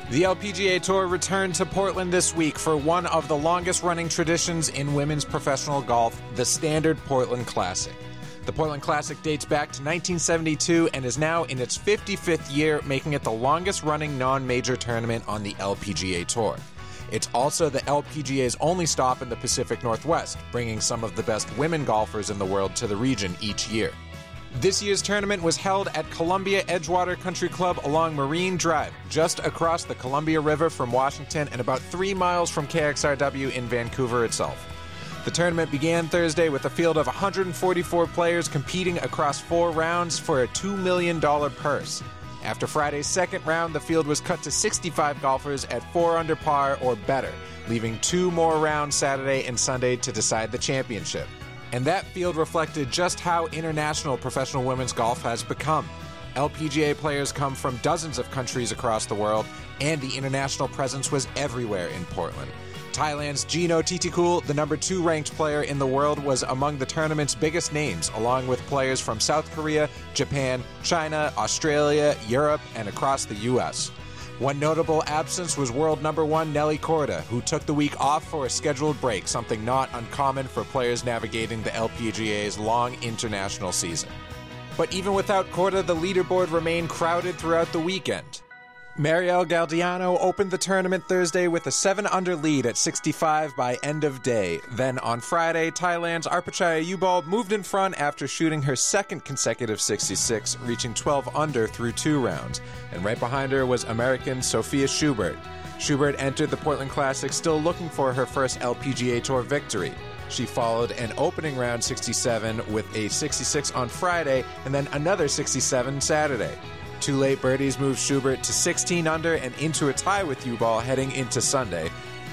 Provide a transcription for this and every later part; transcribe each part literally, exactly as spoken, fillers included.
The L P G A Tour returned to Portland this week for one of the longest-running traditions in women's professional golf, the Standard Portland Classic. The Portland Classic dates back to nineteen seventy-two and is now in its fifty-fifth year, making it the longest-running non-major tournament on the L P G A Tour. It's also the L P G A's only stop in the Pacific Northwest, bringing some of the best women golfers in the world to the region each year. This year's tournament was held at Columbia Edgewater Country Club along Marine Drive, just across the Columbia River from Washington and about three miles from K X R W in Vancouver itself. The tournament began Thursday with a field of one hundred forty-four players competing across four rounds for a two million dollars purse. After Friday's second round, the field was cut to sixty-five golfers at four under par or better, leaving two more rounds Saturday and Sunday to decide the championship. And that field reflected just how international professional women's golf has become. L P G A players come from dozens of countries across the world, and the international presence was everywhere in Portland. Thailand's Gino Titikul, the number two ranked player in the world, was among the tournament's biggest names, along with players from South Korea, Japan, China, Australia, Europe, and across the U S. One notable absence was world number one Nelly Korda, who took the week off for a scheduled break, something not uncommon for players navigating the L P G A's long international season. But even without Korda, the leaderboard remained crowded throughout the weekend. Marielle Galdiano opened the tournament Thursday with a seven under lead at sixty-five by end of day. Then on Friday, Thailand's Arpachaya Yubal moved in front after shooting her second consecutive sixty-six, reaching twelve under through two rounds. And right behind her was American Sophia Schubert. Schubert entered the Portland Classic still looking for her first L P G A Tour victory. She followed an opening round sixty-seven with a sixty-six on Friday and then another sixty-seven Saturday. Two late birdies moved Schubert to sixteen under and into a tie with Yubal heading into Sunday.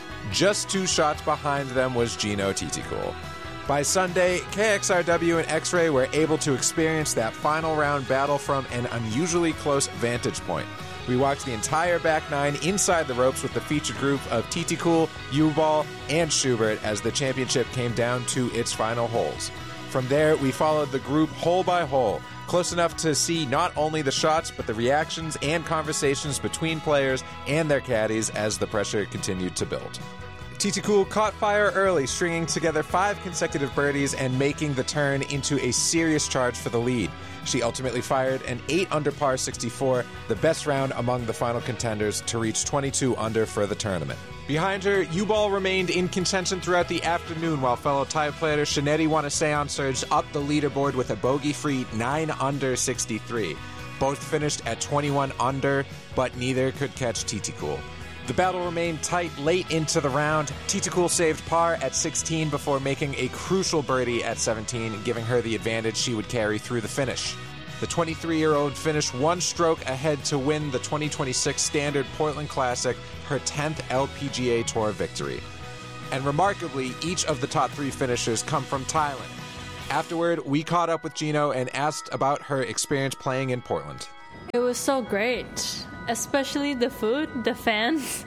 Just two shots behind them was Gino Titikul. By Sunday, K X R W and X-Ray were able to experience that final round battle from an unusually close vantage point. We watched the entire back nine inside the ropes with the featured group of Titikul, Yubal, and Schubert as the championship came down to its final holes. From there, we followed the group hole by hole, close enough to see not only the shots, but the reactions and conversations between players and their caddies as the pressure continued to build. Titikul caught fire early, stringing together five consecutive birdies and making the turn into a serious charge for the lead. She ultimately fired an eight under par sixty-four, the best round among the final contenders, to reach twenty-two under for the tournament. Behind her, Yubal remained in contention throughout the afternoon, while fellow Thai player Shaneti Wanaseon surged up the leaderboard with a bogey-free nine under sixty-three. Both finished at twenty-one under, but neither could catch Titikul. The battle remained tight late into the round. Titikul saved par at sixteen before making a crucial birdie at seventeen, giving her the advantage she would carry through the finish. The twenty-three-year-old finished one stroke ahead to win the twenty twenty-six Standard Portland Classic, her tenth L P G A Tour victory. And remarkably, each of the top three finishers come from Thailand. Afterward, we caught up with Gino and asked about her experience playing in Portland. It was so great, especially the food, the fans.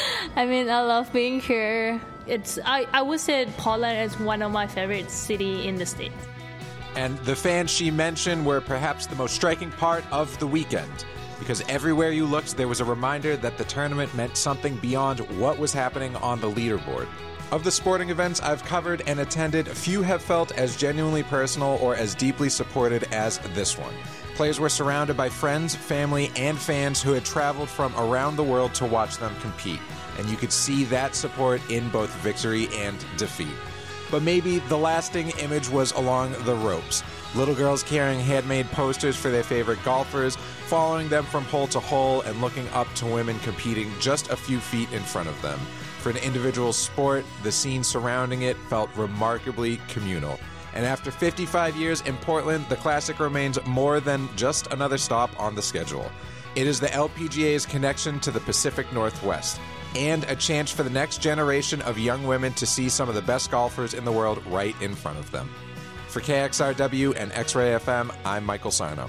I mean, I love being here. It's I, I would say Portland is one of my favorite cities in the state. And the fans she mentioned were perhaps the most striking part of the weekend, because everywhere you looked, there was a reminder that the tournament meant something beyond what was happening on the leaderboard. Of the sporting events I've covered and attended, few have felt as genuinely personal or as deeply supported as this one. Players were surrounded by friends, family, and fans who had traveled from around the world to watch them compete, and you could see that support in both victory and defeat. But maybe the lasting image was along the ropes. Little girls carrying handmade posters for their favorite golfers, following them from hole to hole and looking up to women competing just a few feet in front of them. For an individual sport, the scene surrounding it felt remarkably communal. And after fifty-five years in Portland, the Classic remains more than just another stop on the schedule. It is the L P G A's connection to the Pacific Northwest, and a chance for the next generation of young women to see some of the best golfers in the world right in front of them. For K X R W and X-Ray F M, I'm Michael Sarno.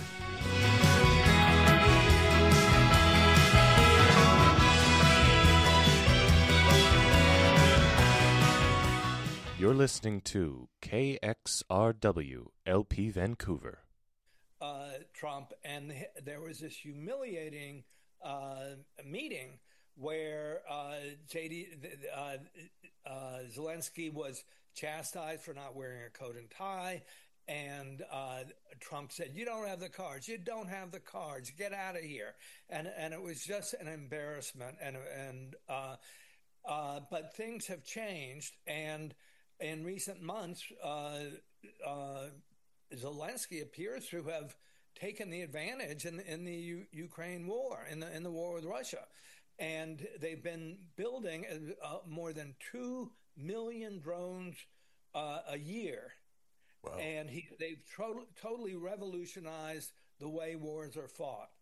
You're listening to K X R W L P Vancouver. Uh, Trump, and there was this humiliating uh, meeting where uh, J D uh, uh, Zelensky was chastised for not wearing a coat and tie. And uh, Trump said, "You don't have the cards. You don't have the cards. Get out of here." And and it was just an embarrassment. And and uh, uh, but things have changed. And in recent months, uh, uh, Zelensky appears to have taken the advantage in in the U- Ukraine war, in the in the war with Russia. And they've been building uh, more than two million drones uh, a year. Wow. And he, they've to- totally revolutionized the way wars are fought.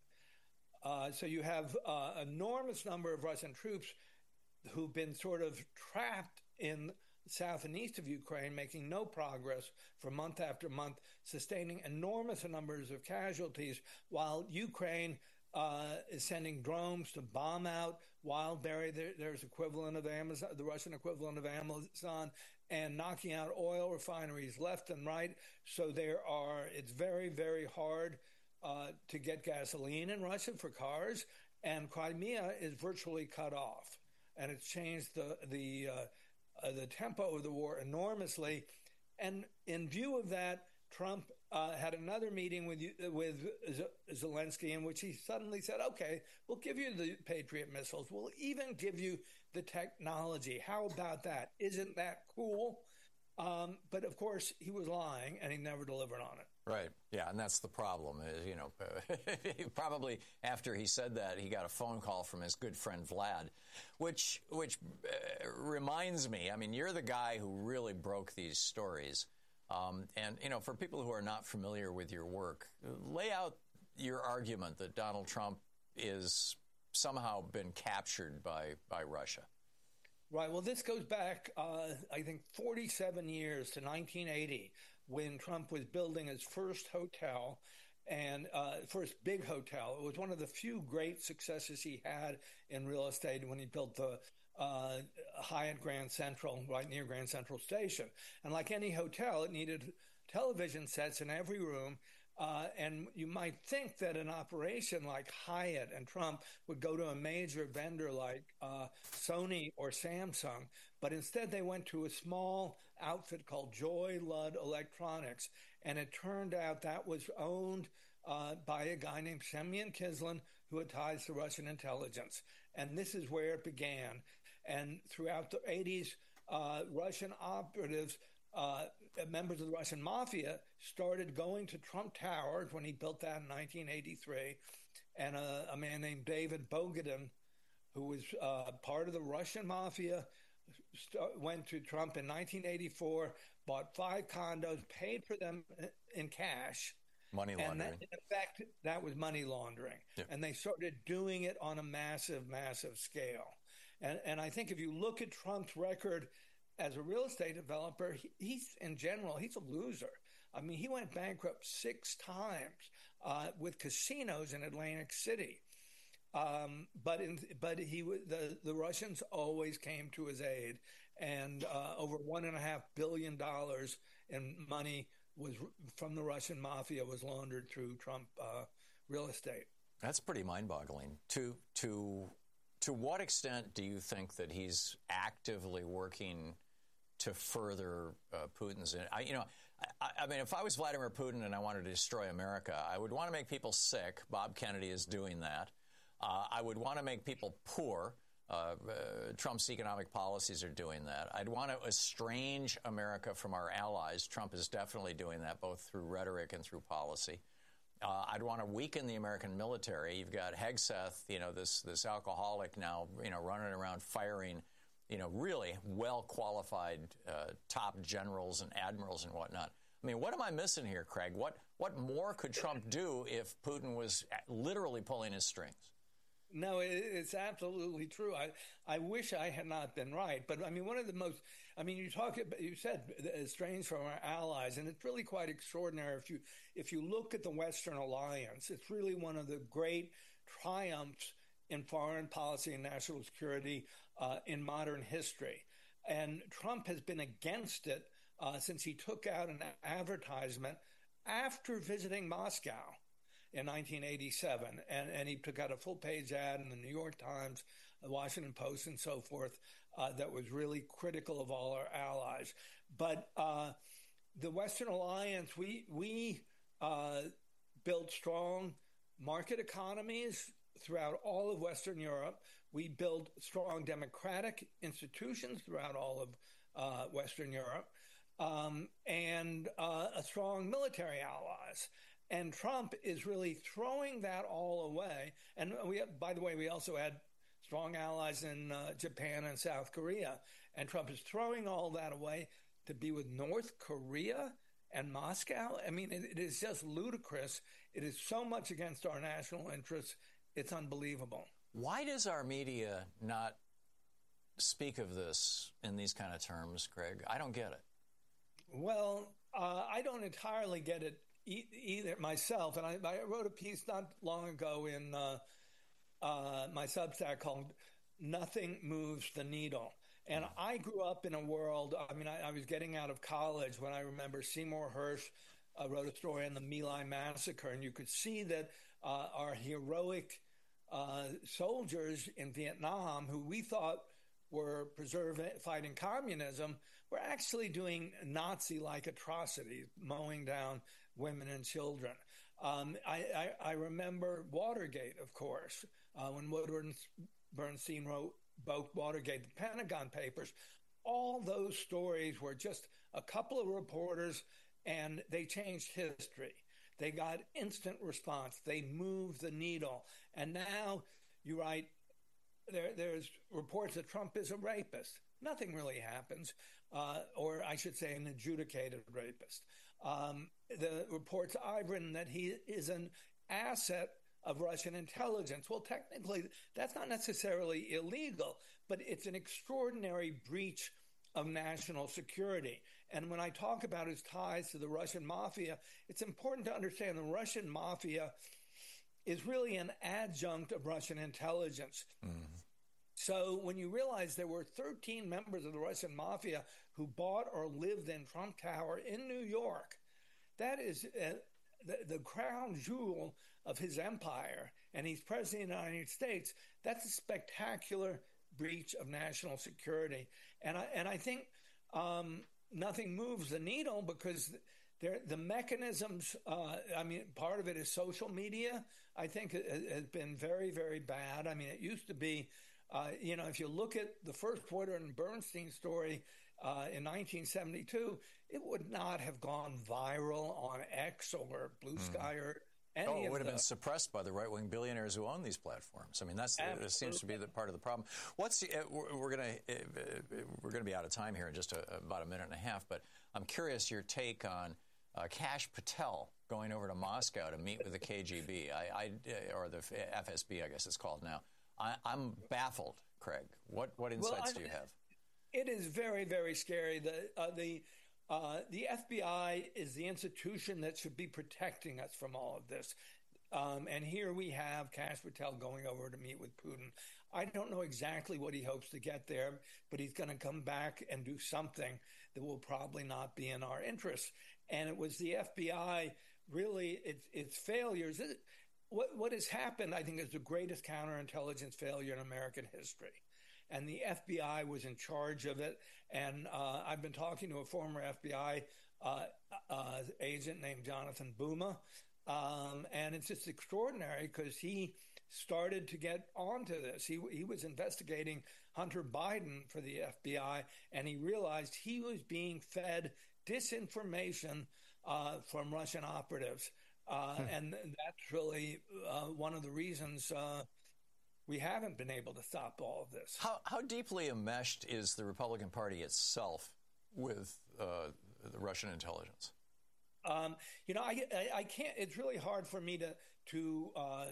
Uh, so you have uh, an enormous number of Russian troops who've been sort of trapped in south and east of Ukraine, making no progress for month after month, sustaining enormous numbers of casualties, while Ukraine uh, is sending drones to bomb out Wildberry. There, there's equivalent of Amazon, the Russian equivalent of Amazon, and knocking out oil refineries left and right. So there are, it's very, very hard uh, to get gasoline in Russia for cars, and Crimea is virtually cut off. And it's changed the the uh, uh, the tempo of the war enormously. And in view of that, Trump uh, had another meeting with with Zelensky in which he suddenly said, "Okay, we'll give you the Patriot missiles. We'll even give you the technology. How about that? Isn't that cool?" Um, but of course, he was lying, and he never delivered on it. Right. Yeah, and that's the problem. Is, you know, probably after he said that, he got a phone call from his good friend Vlad, which which uh, reminds me. I mean, you're the guy who really broke these stories. Um, and, you know, for people who are not familiar with your work, lay out your argument that Donald Trump is somehow been captured by, by Russia. Right. Well, this goes back, uh, I think, forty-seven years to nineteen eighty, when Trump was building his first hotel and uh, first big hotel. It was one of the few great successes he had in real estate when he built the uh, Hyatt Grand Central right near Grand Central Station. And like any hotel, it needed television sets in every room. Uh, and you might think that an operation like Hyatt and Trump would go to a major vendor like uh, Sony or Samsung, but instead they went to a small outfit called Joy Ludd Electronics, and it turned out that was owned uh, by a guy named Semyon Kislin, who had ties to Russian intelligence. And this is where it began. And throughout the eighties, uh, Russian operatives Uh, members of the Russian mafia started going to Trump Towers when he built that in nineteen eighty-three. And a, a man named David Bogadin, who was uh, part of the Russian mafia, st- went to Trump in nineteen eighty-four, bought five condos, paid for them in cash. Money laundering. And that, in fact, that was money laundering. Yeah. And they started doing it on a massive, massive scale. And, and I think if you look at Trump's record as a real estate developer, he, he's, in general, he's a loser. I mean, he went bankrupt six times uh, with casinos in Atlantic City. Um, but in, but he the the Russians always came to his aid, and uh, over one and a half billion dollars in money was from the Russian mafia was laundered through Trump uh, real estate. That's pretty mind-boggling. To to to what extent do you think that he's actively working to further uh, Putin's? I, you know, I, I mean, if I was Vladimir Putin and I wanted to destroy America, I would want to make people sick. Bob Kennedy is doing that. Uh, I would want to make people poor. Uh, uh, Trump's economic policies are doing that. I'd want to estrange America from our allies. Trump is definitely doing that, both through rhetoric and through policy. Uh, I'd want to weaken the American military. You've got Hegseth, you know, this this alcoholic now, you know, running around firing, you know, really well-qualified uh, top generals and admirals and whatnot. I mean, what am I missing here, Craig? What what more could Trump do if Putin was literally pulling his strings? No, it's absolutely true. I, I wish I had not been right. But, I mean, one of the most, I mean, you talk, you said estranged from our allies, and it's really quite extraordinary. If you, if you look at the Western alliance, it's really one of the great triumphs in foreign policy and national security uh, in modern history. And Trump has been against it uh, since he took out an advertisement after visiting Moscow. in nineteen eighty-seven. And, and he took out a full-page ad in the New York Times, the Washington Post, and so forth, uh, that was really critical of all our allies. But uh, the Western Alliance, we, we uh, built strong market economies throughout all of Western Europe. We built strong democratic institutions throughout all of uh, Western Europe, um, and uh, a strong military allies. And Trump is really throwing that all away. And we, by the way, we also had strong allies in uh, Japan and South Korea. And Trump is throwing all that away to be with North Korea and Moscow. I mean, it, it is just ludicrous. It is so much against our national interests. It's unbelievable. Why does our media not speak of this in these kind of terms, Craig? I don't get it. Well, uh, I don't entirely get it e- either myself. And I, I wrote a piece not long ago in uh, uh, my Substack called Nothing Moves the Needle. And I grew up in a world, I mean, I, I was getting out of college when I remember Seymour Hersh uh, wrote a story on the My Lai massacre. And you could see that uh, our heroic uh, soldiers in Vietnam, who we thought were preserving, fighting communism, were actually doing Nazi-like atrocities, mowing down women and children. Um, I, I, I remember Watergate, of course, uh, when Woodward Bernstein wrote Both Watergate, the Pentagon Papers. All those stories were just a couple of reporters, and they changed history. They got instant response. They moved the needle. And now you write, there, there's reports that Trump is a rapist. Nothing really happens, uh, or I should say an adjudicated rapist. Um, the reports I've written that he is an asset of Russian intelligence. Well, technically, that's not necessarily illegal, but it's an extraordinary breach of national security. And when I talk about his ties to the Russian mafia, it's important to understand the Russian mafia is really an adjunct of Russian intelligence. Mm. So when you realize there were thirteen members of the Russian mafia who bought or lived in Trump Tower in New York, that is uh, the, the crown jewel of his empire, and he's president of the United States. That's a spectacular breach of national security. And I, and I think um, nothing moves the needle because there, the mechanisms, uh, I mean, part of it is social media, I think has been very, very bad. I mean, it used to be, uh, you know, if you look at the first Woodward and Bernstein story uh, in nineteen seventy-two, it would not have gone viral on X or Blue Sky mm. or any Oh, it would have the, been suppressed by the right-wing billionaires who own these platforms. I mean, that's that seems to be the part of the problem. What's the, uh, we're, we're going to uh, we're going to be out of time here in just a, about a minute and a half. But I'm curious your take on uh, Kash Patel going over to Moscow to meet with the K G B, I, I, or the F S B, I guess it's called now. I, I'm baffled, Craig. What what insights well, I, do you have? It is very, very scary. The uh, the Uh, the F B I is the institution that should be protecting us from all of this. Um, and here we have Kash Patel going over to meet with Putin. I don't know exactly what he hopes to get there, but he's going to come back and do something that will probably not be in our interest. And it was the F B I, really, its, its failures. It, what, what has happened, I think, is the greatest counterintelligence failure in American history. And the F B I was in charge of it. And uh, I've been talking to a former F B I uh, uh, agent named Jonathan Buma. Um, and it's just extraordinary because he started to get onto this. He, he was investigating Hunter Biden for the F B I, and he realized he was being fed disinformation uh, from Russian operatives. Uh, hmm. And that's really uh, one of the reasons uh, we haven't been able to stop all of this. How, how deeply enmeshed is the Republican Party itself with uh, the Russian intelligence? Um, you know, I, I, I can't. It's really hard for me to to uh,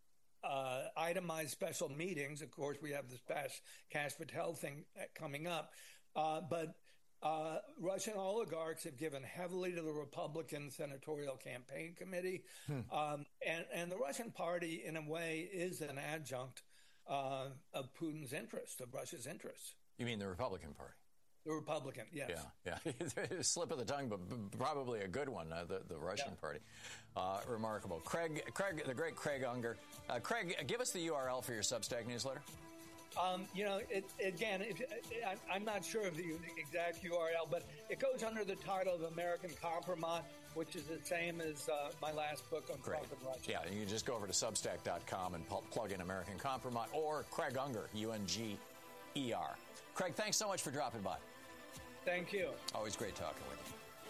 uh, itemize special meetings. Of course, we have this Kash, Kash Patel thing coming up, uh, but uh, Russian oligarchs have given heavily to the Republican Senatorial Campaign Committee, hmm. um, and and the Russian Party, in a way, is an adjunct Uh, of Putin's interest, of Russia's interests. You mean the Republican Party? The Republican, yes. Yeah, yeah. Slip of the tongue, but probably a good one, uh, the, the Russian yeah. party. Uh, remarkable. Craig, Craig, the great Craig Unger. Uh, Craig, give us the U R L for your Substack newsletter. Um, you know, it, again, it, it, I'm not sure of the exact U R L, but it goes under the title of American Compromise, which is the same as uh, my last book on Trump and Russia. Yeah, you can just go over to Substack dot com and plug in American Compromise or Craig Unger, U N G E R. Craig, thanks so much for dropping by. Thank you. Always great talking with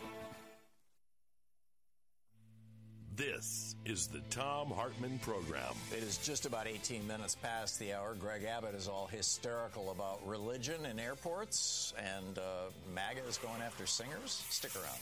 you. This is the Thom Hartmann Program. It is just about eighteen minutes past the hour. Greg Abbott is all hysterical about religion in airports, and uh, MAGA is going after singers. Stick around.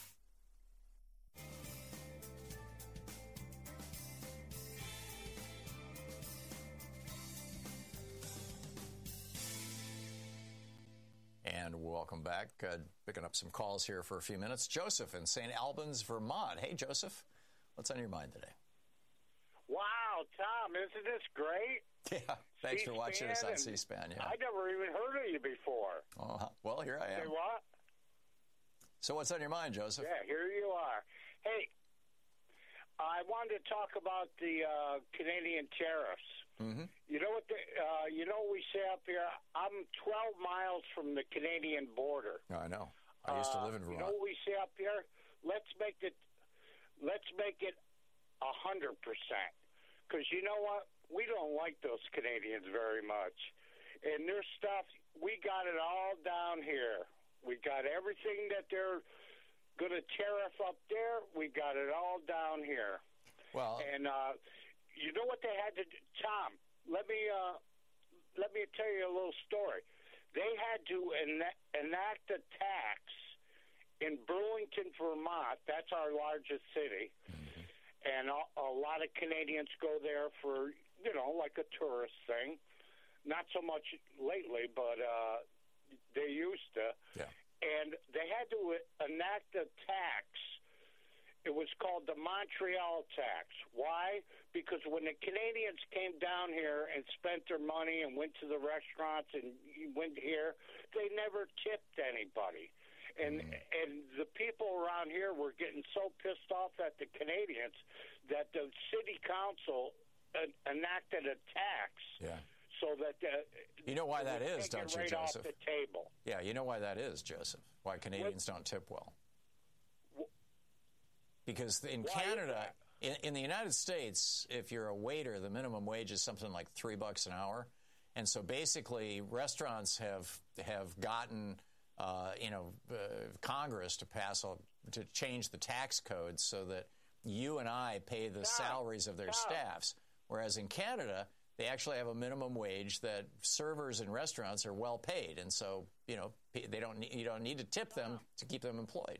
And welcome back. Uh, picking up some calls here for a few minutes. Joseph in Saint Albans, Vermont. Hey, Joseph, what's on your mind today? Wow, Tom, isn't this great? Yeah, thanks C-SPAN for watching us on C-SPAN. Yeah, I never even heard of you before. Oh, well, here I am. Say what? So what's on your mind, Joseph? Yeah, here you are. Hey, I wanted to talk about the uh, Canadian tariffs. Mm-hmm. You know what? The, uh, you know what we say up here. I'm twelve miles from the Canadian border. Oh, I know. I used to live in Vermont. Uh, you know what we say up here? Let's make it. Let's make it a hundred percent. Because you know what? We don't like those Canadians very much, and their stuff. We got it all down here. We got everything that they're going to tariff up there. We got it all down here. Well, and. Uh, You know what they had to do? Tom, let me uh, let me tell you a little story. They had to en- enact a tax in Burlington, Vermont. That's our largest city. Mm-hmm. And a, a lot of Canadians go there for, you know, like a tourist thing. Not so much lately, but uh, they used to. Yeah. And they had to enact a tax. It was called the Montreal tax. Why? Because when the Canadians came down here and spent their money and went to the restaurants and went here, they never tipped anybody. And mm. and the people around here were getting so pissed off at the Canadians that the city council uh, enacted a tax. Yeah. So that uh, you know why that is, don't you, right Joseph? Off the table. Yeah, you know why that is, Joseph. Why Canadians what? don't tip well. Because in Why Canada, in, in the United States, if you're a waiter, the minimum wage is something like three bucks an hour, and so basically, restaurants have have gotten, uh, you know, uh, Congress to pass a, to change the tax code so that you and I pay the Tom, salaries of their Tom. staffs, whereas in Canada, they actually have a minimum wage that servers in restaurants are well paid, and so you know they don't need, you don't need to tip them to keep them employed.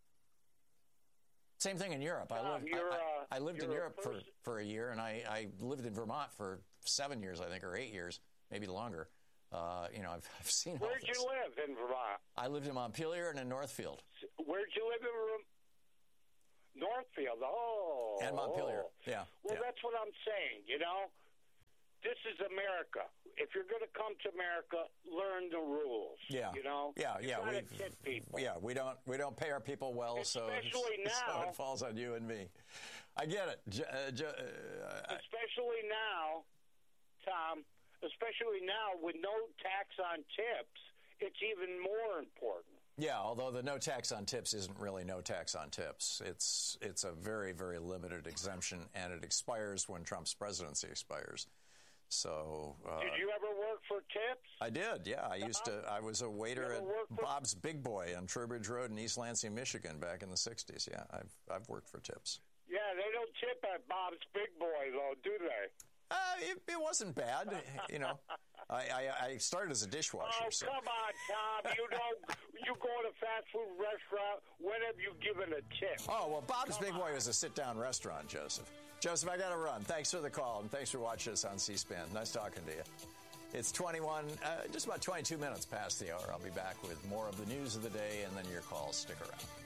Same thing in Europe. Tom, I lived, uh, I, I lived in Europe for, person. for a year, and I, I lived in Vermont for seven years, I think, or eight years, maybe longer. Uh, you know, I've, I've seen all Where'd this. you live in Vermont? I lived in Montpelier and in Northfield. Where'd you live in Northfield? Oh. And Montpelier, oh. yeah. Well, yeah. that's what I'm saying, you know. This is America. If you're going to come to America, learn the rules. Yeah, you know. Yeah, you yeah. We tip people. Yeah, we don't we don't pay our people well, especially so, now, so it falls on you and me. I get it. J- uh, j- uh, especially now, Tom. Especially now with no tax on tips, it's even more important. Yeah, although the no tax on tips isn't really no tax on tips. It's it's a very very limited exemption, and it expires when Trump's presidency expires. So, uh, did you ever work for tips? I did, yeah. I used to. I was a waiter at Bob's Big Boy on Trowbridge Road in East Lansing, Michigan, back in the sixties. Yeah, I've I've worked for tips. Yeah, they don't tip at Bob's Big Boy, though, do they? Uh, it, it wasn't bad, you know. I, I, I started as a dishwasher. Oh, so. come on, Tom. You don't. You go to a fast food restaurant. When have you given a tip? Oh well, Bob's come Big on. Boy was a sit-down restaurant, Joseph. Joseph, I got to run. Thanks for the call, and thanks for watching us on C-SPAN. Nice talking to you. It's twenty-one, uh, just about twenty-two minutes past the hour. I'll be back with more of the news of the day and then your calls. Stick around.